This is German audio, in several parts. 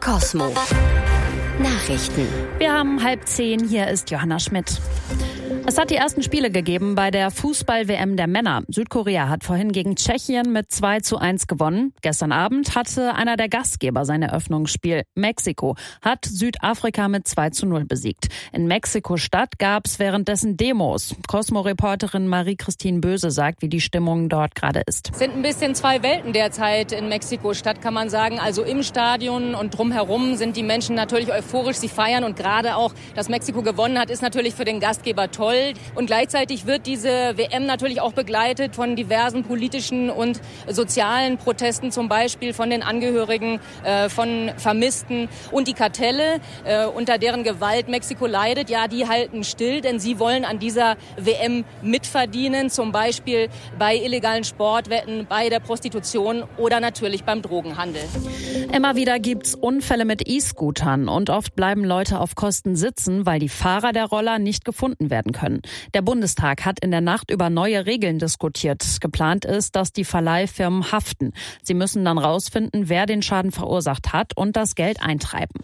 Cosmo Nachrichten. Wir haben 9:30, hier ist Johanna Schmidt. Es hat die ersten Spiele gegeben bei der Fußball-WM der Männer. Südkorea hat vorhin gegen Tschechien mit 2:1 gewonnen. Gestern Abend hatte einer der Gastgeber sein Eröffnungsspiel. Mexiko hat Südafrika mit 2:0 besiegt. In Mexiko-Stadt gab es währenddessen Demos. Cosmo-Reporterin Marie-Christine Böse sagt, wie die Stimmung dort gerade ist. Es sind ein bisschen zwei Welten derzeit in Mexiko-Stadt, kann man sagen. Also im Stadion und drumherum sind die Menschen natürlich euphorisch. Sie feiern und gerade auch, dass Mexiko gewonnen hat, ist natürlich für den Gastgeber toll. Und gleichzeitig wird diese WM natürlich auch begleitet von diversen politischen und sozialen Protesten, zum Beispiel von den Angehörigen von Vermissten. Und die Kartelle, unter deren Gewalt Mexiko leidet, ja, die halten still, denn sie wollen an dieser WM mitverdienen, zum Beispiel bei illegalen Sportwetten, bei der Prostitution oder natürlich beim Drogenhandel. Immer wieder gibt's Unfälle mit E-Scootern und oft bleiben Leute auf Kosten sitzen, weil die Fahrer der Roller nicht gefunden werden können. Der Bundestag hat in der Nacht über neue Regeln diskutiert. Geplant ist, dass die Verleihfirmen haften. Sie müssen dann rausfinden, wer den Schaden verursacht hat und das Geld eintreiben.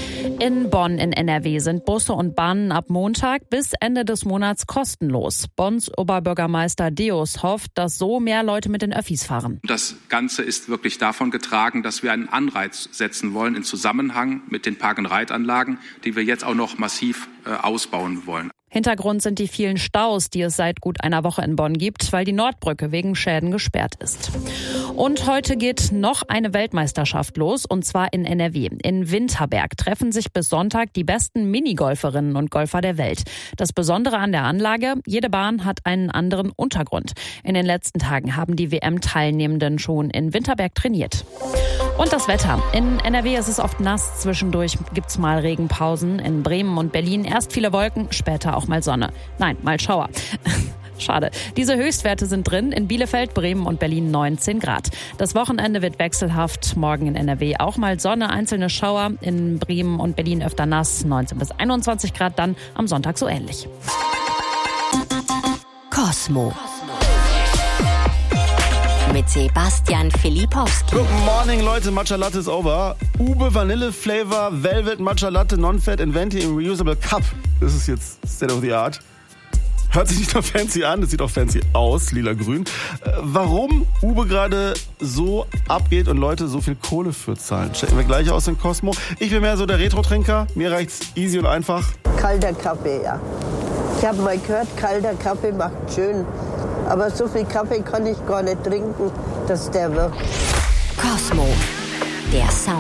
In Bonn in NRW sind Busse und Bahnen ab Montag bis Ende des Monats kostenlos. Bonns Oberbürgermeister Deus hofft, dass so mehr Leute mit den Öffis fahren. Das Ganze ist wirklich davon getragen, dass wir einen Anreiz setzen wollen in Zusammenhang mit den Park-and-Ride-Anlagen, die wir jetzt auch noch massiv ausbauen wollen. Hintergrund sind die vielen Staus, die es seit gut einer Woche in Bonn gibt, weil die Nordbrücke wegen Schäden gesperrt ist. Und heute geht noch eine Weltmeisterschaft los, und zwar in NRW. In Winterberg treffen sich bis Sonntag die besten Minigolferinnen und Golfer der Welt. Das Besondere an der Anlage, jede Bahn hat einen anderen Untergrund. In den letzten Tagen haben die WM-Teilnehmenden schon in Winterberg trainiert. Und das Wetter. In NRW ist es oft nass, zwischendurch gibt's mal Regenpausen. In Bremen und Berlin erst viele Wolken, später auch mal Sonne. Nein, mal Schauer. Schade. Diese Höchstwerte sind drin. In Bielefeld, Bremen und Berlin 19 Grad. Das Wochenende wird wechselhaft. Morgen in NRW auch mal Sonne, einzelne Schauer. In Bremen und Berlin öfter nass, 19 bis 21 Grad. Dann am Sonntag so ähnlich. Cosmo mit Sebastian Filipowski. Good morning, Leute. Matcha Latte ist over. Ube Vanille Flavor Velvet Matcha Latte Non-Fat and Venti im Reusable Cup. Das ist jetzt State of the Art. Hört sich nicht nur fancy an, das sieht auch fancy aus, lila-grün. Warum Ube gerade so abgeht und Leute so viel Kohle für zahlen, checken wir gleich aus in Cosmo. Ich bin mehr so der Retro-Trinker. Mir reicht's easy und einfach. Kalter Kaffee, ja. Ich habe mal gehört, kalter Kaffee macht schön. Aber so viel Kaffee kann ich gar nicht trinken, dass der wirkt. Cosmo, der Sound.